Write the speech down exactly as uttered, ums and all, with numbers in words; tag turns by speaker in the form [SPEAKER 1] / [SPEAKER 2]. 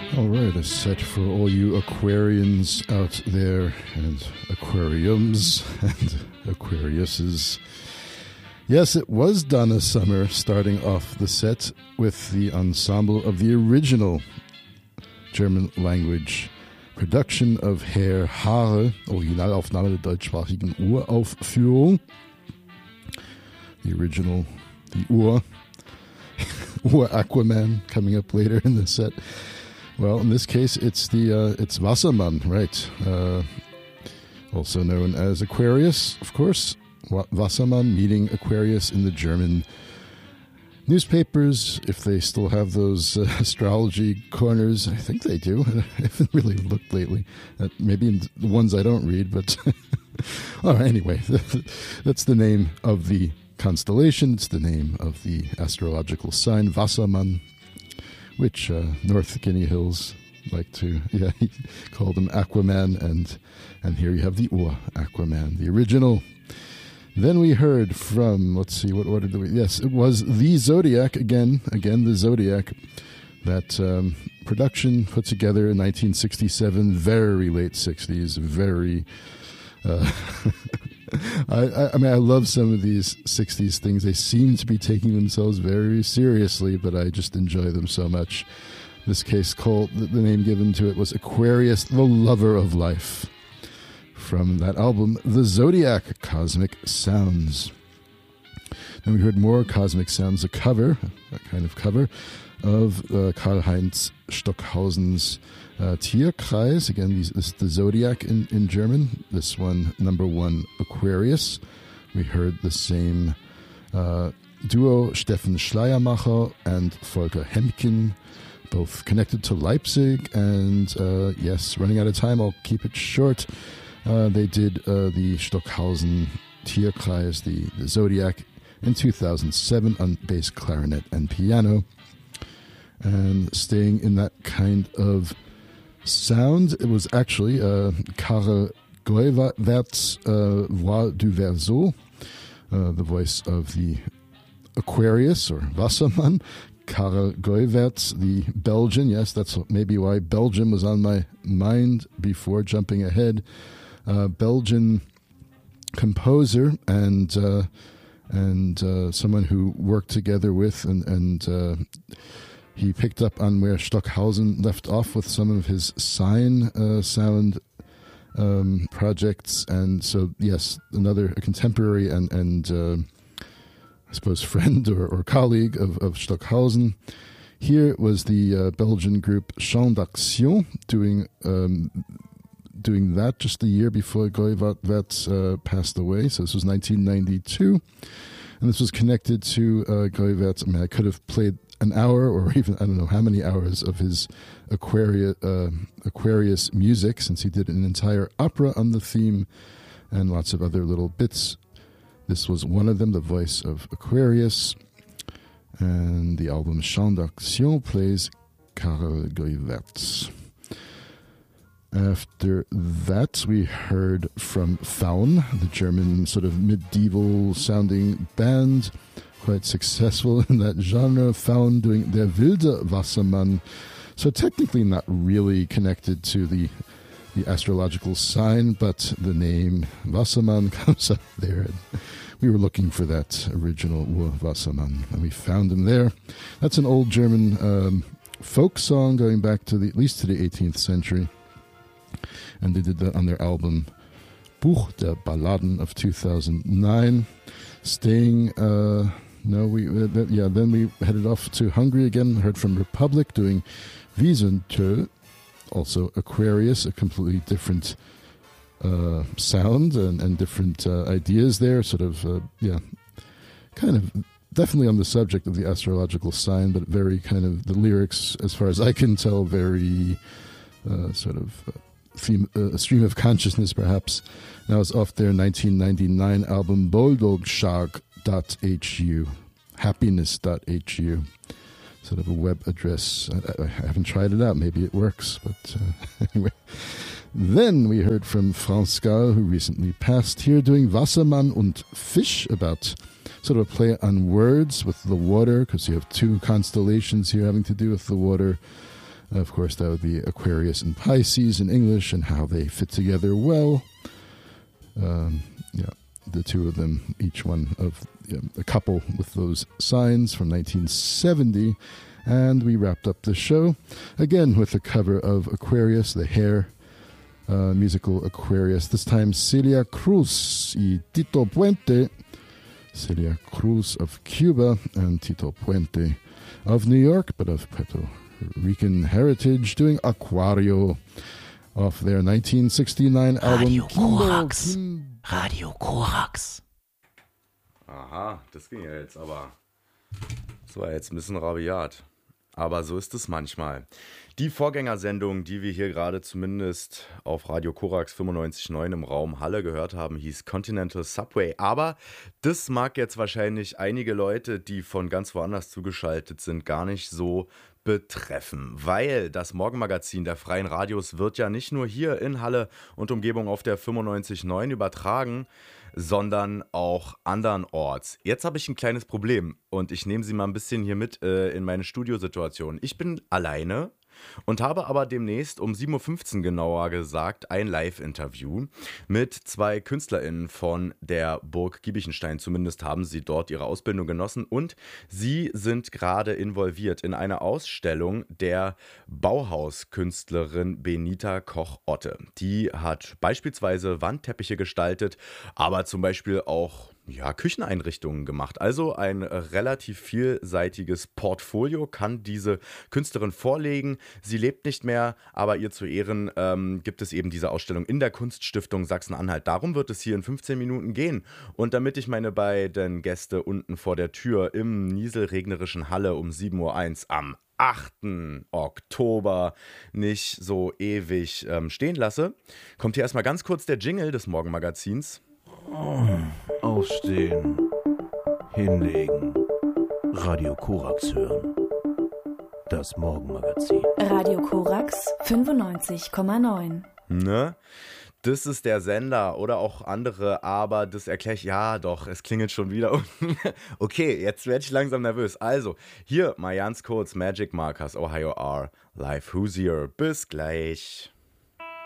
[SPEAKER 1] All right, a set for all you Aquarians out there, and aquariums, and Aquariuses. Yes, it was Donna Summer starting off the set with the ensemble of the original German language production of Herr Haare, Originalaufnahme der deutschsprachigen Uraufführung. The original, the Ur, Ur Aquaman coming up later in the set. Well, in this case, it's the uh, it's Wassermann, right? Uh, also known as Aquarius, of course. Wassermann meeting Aquarius in the German newspapers, if they still have those uh, astrology corners. I think they do. I haven't really looked lately. Uh, maybe in the ones I don't read, but all right, anyway, that's the name of the constellation. It's the name of the astrological sign, Wassermann, which uh, North Guinea Hills like to, yeah, he called him Aquaman, and and here you have the Ur Aquaman, the original. Then we heard from, let's see, what order did we, yes, it was The Zodiac, again, again, The Zodiac, that um, production put together in nineteen sixty-seven, very late sixties, very, uh, I, I, I mean, I love some of these sixties things. They seem to be taking themselves very seriously, but I just enjoy them so much. This case called, the, the name given to it was Aquarius, the Lover of Life. From that album, The Zodiac, Cosmic Sounds. Then we heard more Cosmic Sounds, a cover, a kind of cover, of uh, Karl-Heinz Stockhausen's uh, Tierkreis. Again, these, this is The Zodiac in, in German. This one, number one, Aquarius. We heard the same uh, duo, Steffen Schleiermacher and Volker Hemken, both connected to Leipzig. And uh, yes, running out of time, I'll keep it short. Uh, they did uh, the Stockhausen Tierkreis, the, the Zodiac, in two thousand seven on bass, clarinet, and piano. And staying in that kind of sound, it was actually uh, Karel Goeyvaerts' uh, Voix du Verseau, uh, the voice of the Aquarius, or Wassermann. Karel Goeyvaerts, the Belgian, yes, that's maybe why Belgium was on my mind before jumping ahead. Uh, Belgian composer and uh, and uh, someone who worked together with, and, and uh, he picked up on where Stockhausen left off with some of his sign uh, sound um, projects. And so, yes, another a contemporary and, and uh, I suppose friend or, or colleague of, of Stockhausen. Here was the uh, Belgian group Champ d'Action doing um, doing that just the year before Goeyvaerts uh, passed away. So this was nineteen ninety-two. And this was connected to uh, Goeyvaerts. I mean, I could have played an hour or even, I don't know how many hours of his Aquarius, uh, Aquarius music, since he did an entire opera on the theme and lots of other little bits. This was one of them, the voice of Aquarius. And the album Champ d'Action plays Karel Goeyvaerts. After that, we heard from Faun, the German sort of medieval-sounding band, quite successful in that genre. Faun doing Der Wilde Wassermann, so technically not really connected to the the astrological sign, but the name Wassermann comes up there. And we were looking for that original Ur Wassermann, and we found him there. That's an old German um, folk song going back to the at least to the eighteenth century. And they did that on their album Buch der Balladen of two thousand nine. Staying, uh, no, we, uh, th- yeah, then we headed off to Hungary again, heard from Republic doing Wiesenthöl, also Aquarius, a completely different uh, sound and, and different uh, ideas there, sort of, uh, yeah, kind of definitely on the subject of the astrological sign, but very kind of, the lyrics, as far as I can tell, very uh, sort of... Uh, Theme, uh, a stream of consciousness, perhaps. That was off their nineteen ninety-nine album Boldogshag dot h u, happiness dot h u, sort of a web address. I, I haven't tried it out. Maybe it works, but uh, anyway. Then we heard from Franz Gall, who recently passed, here doing Wassermann und Fisch, about sort of a play on words with the water, because you have two constellations here having to do with the water. Of course, that would be Aquarius and Pisces in English and how they fit together well. Um, yeah, the two of them, each one of yeah, a couple with those signs from nineteen seventy. And we wrapped up the show again with the cover of Aquarius, the Hair uh, musical Aquarius. This time Celia Cruz y Tito Puente. Celia Cruz of Cuba and Tito Puente of New York, but of Puerto Rican heritage, doing Aquario off their nineteen sixty-nine album.
[SPEAKER 2] Radio Korax. Radio Korax.
[SPEAKER 3] Aha, das ging ja jetzt aber. Das war jetzt ein bisschen rabiat. Aber so ist es manchmal. Die Vorgängersendung, die wir hier gerade zumindest auf Radio Korax fünfundneunzig Komma neun im Raum Halle gehört haben, hieß Continental Subway. Aber das mag jetzt wahrscheinlich einige Leute, die von ganz woanders zugeschaltet sind, gar nicht so betreffen. Weil das Morgenmagazin der Freien Radios wird ja nicht nur hier in Halle und Umgebung auf der fünfundneunzig Komma neun übertragen, sondern auch andernorts. Jetzt habe ich ein kleines Problem und ich nehme Sie mal ein bisschen hier mit äh, in meine Studiosituation. Ich bin alleine und habe aber demnächst um sieben Uhr fünfzehn genauer gesagt ein Live-Interview mit zwei KünstlerInnen von der Burg Giebichenstein. Zumindest haben sie dort ihre Ausbildung genossen und sie sind gerade involviert in eine Ausstellung der Bauhauskünstlerin Benita Koch-Otte. Die hat beispielsweise Wandteppiche gestaltet, aber zum Beispiel auch ja, Kücheneinrichtungen gemacht. Also ein relativ vielseitiges Portfolio kann diese Künstlerin vorlegen. Sie lebt nicht mehr, aber ihr zu Ehren ähm, gibt es eben diese Ausstellung in der Kunststiftung Sachsen-Anhalt. Darum wird es hier in fünfzehn Minuten gehen. Und damit ich meine beiden Gäste unten vor der Tür im nieselregnerischen Halle um sieben Uhr eins am achten Oktober nicht so ewig ähm, stehen lasse, kommt hier erstmal ganz kurz der Jingle des Morgenmagazins.
[SPEAKER 2] Aufstehen, hinlegen, Radio Korax hören. Das Morgenmagazin.
[SPEAKER 4] Radio Korax fünfundneunzig Komma neun.
[SPEAKER 3] Ne? Das ist der Sender oder auch andere, aber das erkläre ich, ja doch, es klingelt schon wieder. Okay, jetzt werde ich langsam nervös. Also, hier mal ganz kurz Magic Markers Ohio R, Live Hoosier. Bis gleich.